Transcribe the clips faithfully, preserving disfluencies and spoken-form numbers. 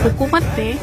حکومت نے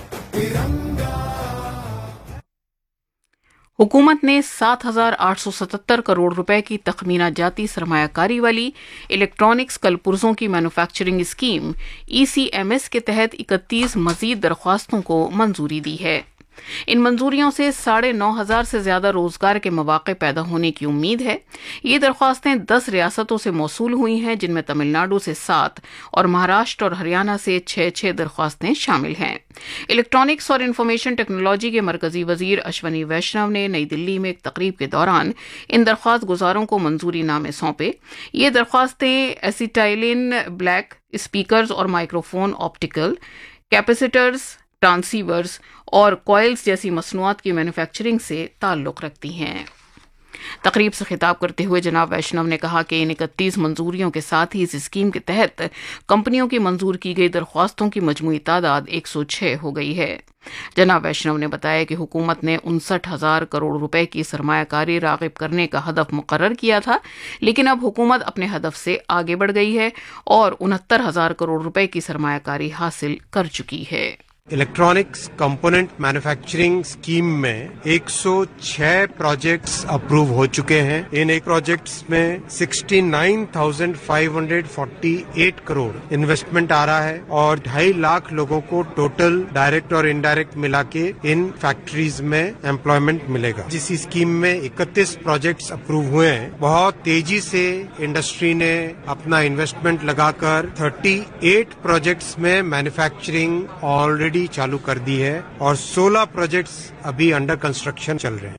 حکومت نے سات ہزار آٹھ سو ستتر کروڑ روپے کی تخمینہ جاتی سرمایہ کاری والی الیکٹرانکس کل پرزوں کی مینوفیکچرنگ اسکیم ای سی ایم ایس کے تحت اکتیس مزید درخواستوں کو منظوری دی ہے۔ ان منظوریوں سے ساڑھے نو ہزار سے زیادہ روزگار کے مواقع پیدا ہونے کی امید ہے۔ یہ درخواستیں دس ریاستوں سے موصول ہوئی ہیں، جن میں تمل ناڈو سے سات اور مہاراشٹر اور ہریانہ سے چھ چھ درخواستیں شامل ہیں۔ الیکٹرانکس اور انفارمیشن ٹیکنالوجی کے مرکزی وزیر اشونی ویشنو نے نئی دلی میں ایک تقریب کے دوران ان درخواست گزاروں کو منظوری نامے سونپے۔ یہ درخواستیں ایسیٹائلین بلیک اسپیکرز اور مائکروفون، آپٹیکل کیپیسیٹرز، ٹرانسیورز اور کوئلز جیسی مصنوعات کی مینوفیکچرنگ سے تعلق رکھتی ہیں۔ تقریب سے خطاب کرتے ہوئے جناب ویشنو نے کہا کہ ان اکتیس منظوریوں کے ساتھ ہی اس اسکیم کے تحت کمپنیوں کی منظور کی گئی درخواستوں کی مجموعی تعداد ایک سو چھ ہو گئی ہے۔ جناب ویشنو نے بتایا کہ حکومت نے انسٹھ ہزار کروڑ روپے کی سرمایہ کاری راغب کرنے کا ہدف مقرر کیا تھا، لیکن اب حکومت اپنے ہدف سے آگے بڑھ گئی ہے اور انہتر ہزار کروڑ روپے کی سرمایہ کاری حاصل کر چکی ہے۔ الیکٹرانکس کمپوننٹ مینوفیکچرنگ اسکیم میں ایک سو چھ پروجیکٹس اپروو ہو چکے ہیں۔ ان ایک پروجیکٹس میں sixty nine thousand five hundred forty eight crore investment آ رہا ہے اور ڈھائی لاکھ لوگوں کو ٹوٹل ڈائریکٹ اور انڈائریکٹ ملا کے ان فیکٹریز میں امپلائمنٹ ملے گا۔ جس اسکیم میں اکتیس پروجیکٹس اپروو ہوئے ہیں، بہت تیزی سے انڈسٹری نے اپنا انویسٹمنٹ لگا کر تھرٹی ایٹ پروجیکٹس میں مینوفیکچرنگ آلریڈی چالو کر دی ہے اور سولہ پروجیکٹس ابھی انڈر کنسٹرکشن چل رہے ہیں۔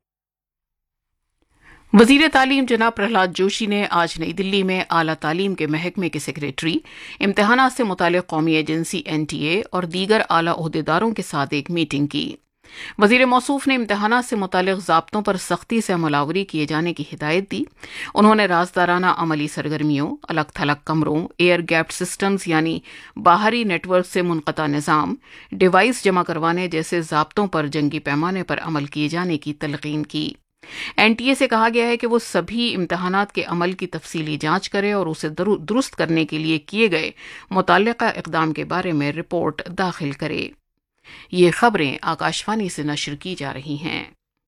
وزیر تعلیم جناب پرہلاد جوشی نے آج نئی دلی میں اعلیٰ تعلیم کے محکمے کے سیکریٹری، امتحانات سے متعلق قومی ایجنسی این ٹی اے اور دیگر اعلیٰ عہدیداروں کے ساتھ ایک میٹنگ کی۔ وزیر موصوف نے امتحانات سے متعلق ضابطوں پر سختی سے عمل آوری کیے جانے کی ہدایت دی۔ انہوں نے رازدارانہ عملی سرگرمیوں، الگ تھلگ کمروں، ایئر گیپڈ سسٹمز یعنی باہری نیٹ ورک سے منقطع نظام، ڈیوائس جمع کروانے جیسے ضابطوں پر جنگی پیمانے پر عمل کیے جانے کی تلقین کی۔ این ٹی اے سے کہا گیا ہے کہ وہ سبھی امتحانات کے عمل کی تفصیلی جانچ کرے اور اسے درست کرنے کے لیے کیے گئے متعلقہ اقدام کے بارے میں رپورٹ داخل کرے۔ یہ خبریں آکاشوانی سے نشر کی جا رہی ہیں۔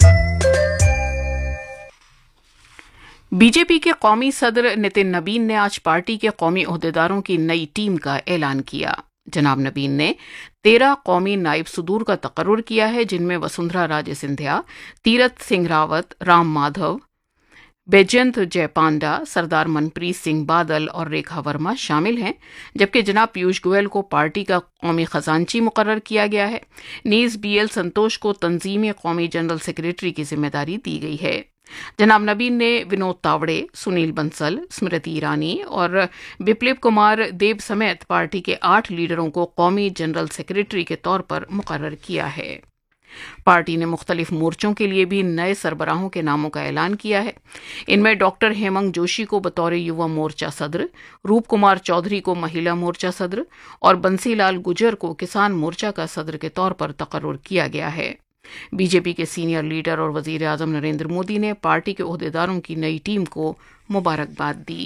بی جے پی کے قومی صدر نتن نبین نے آج پارٹی کے قومی عہدیداروں کی نئی ٹیم کا اعلان کیا۔ جناب نبین نے تیرہ قومی نائب صدور کا تقرر کیا ہے، جن میں وسندھرا راجے سندھیا، تیرتھ سنگھ راوت، رام مادھو، بیجنت جے پانڈا، سردار منپریت سنگھ بادل اور ریکھا ورما شامل ہیں، جبکہ جناب پیوش گوئل کو پارٹی کا قومی خزانچی مقرر کیا گیا ہے۔ نیز بی ایل سنتوش کو تنظیمی قومی جنرل سیکریٹری کی ذمہ داری دی گئی ہے۔ جناب نبین نے ونود تاوڑے، سنیل بنسل، اسمرتی ایرانی اور بپلب کمار دیب سمیت پارٹی کے آٹھ لیڈروں کو قومی جنرل سیکریٹری کے طور پر مقرر کیا ہے۔ پارٹی نے مختلف مورچوں کے لیے بھی نئے سربراہوں کے ناموں کا اعلان کیا ہے۔ ان میں ڈاکٹر ہیمنگ جوشی کو بطور یووا مورچہ صدر، روپ کمار چودھری کو مہیلا مورچہ صدر اور بنسی لال گجر کو کسان مورچہ کا صدر کے طور پر تقرر کیا گیا ہے۔ بی جے پی کے سینئر لیڈر اور وزیر اعظم نریندر مودی نے پارٹی کے عہدیداروں کی نئی ٹیم کو مبارکباد دی۔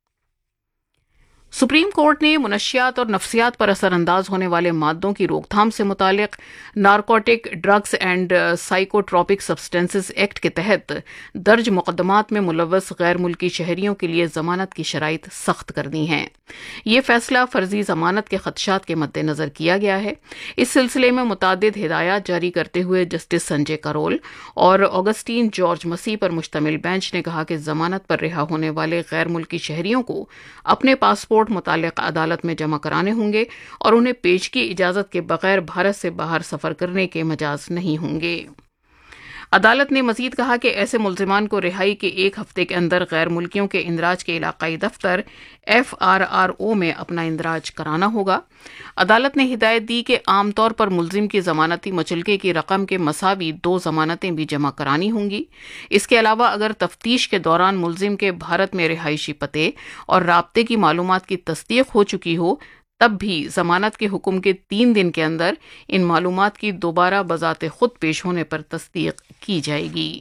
سپریم کورٹ نے منشیات اور نفسیات پر اثر انداز ہونے والے مادوں کی روک تھام سے متعلق narcotic drugs and سائیکوٹروپک substances act کے تحت درج مقدمات میں ملوث غیر ملکی شہریوں کے لیے ضمانت کی شرائط سخت کر دی ہیں۔ یہ فیصلہ فرضی ضمانت کے خدشات کے مد نظر کیا گیا ہے۔ اس سلسلے میں متعدد ہدایات جاری کرتے ہوئے جسٹس سنجے کرول اور آگسٹین جارج مسیح پر مشتمل بینچ نے کہا کہ ضمانت پر رہا ہونے والے غیر ملکی شہریوں کو اپنے پاسپورٹ متعلقہ عدالت میں جمع کرانے ہوں گے اور انہیں پیشگی اجازت کے بغیر بھارت سے باہر سفر کرنے کے مجاز نہیں ہوں گے۔ عدالت نے مزید کہا کہ ایسے ملزمان کو رہائی کے ایک ہفتے کے اندر غیر ملکیوں کے اندراج کے علاقائی دفتر ایف آر آر او میں اپنا اندراج کرانا ہوگا۔ عدالت نے ہدایت دی کہ عام طور پر ملزم کی ضمانتی مچلکے کی رقم کے مساوی دو ضمانتیں بھی جمع کرانی ہوں گی۔ اس کے علاوہ اگر تفتیش کے دوران ملزم کے بھارت میں رہائشی پتے اور رابطے کی معلومات کی تصدیق ہو چکی ہو، تب بھی ضمانت کے حکم کے تین دن کے اندر ان معلومات کی دوبارہ بذات خود پیش ہونے پر تصدیق کی جائے گی۔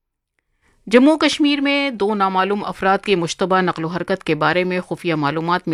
جموں کشمیر میں دو نامعلوم افراد کی مشتبہ نقل و حرکت کے بارے میں خفیہ معلومات